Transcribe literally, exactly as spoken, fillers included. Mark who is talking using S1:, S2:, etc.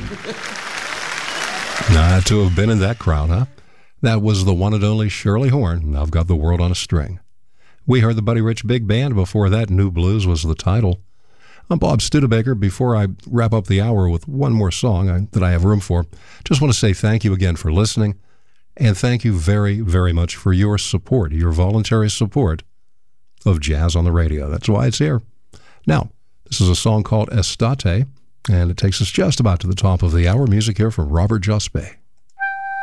S1: Not to have been in that crowd, huh? That was the one and only Shirley Horn. I've Got the World on a String. We heard the Buddy Rich Big Band. Before that, New Blues was the title. I'm Bob Studebaker. Before I wrap up the hour with one more song I, that I have room for, just want to say thank you again for listening, and thank you very, very much for your support, your voluntary support of Jazz on the Radio. That's why it's here. Now, this is a song called Estate, and it takes us just about to the top of the hour. Music here from Robert Jospeh.